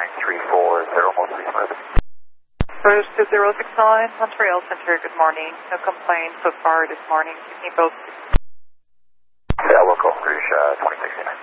9340, mostly smooth. First 2069, Montreal Center, good morning. No complaints so far this morning. Keep me posted. Yeah, local, British 2069.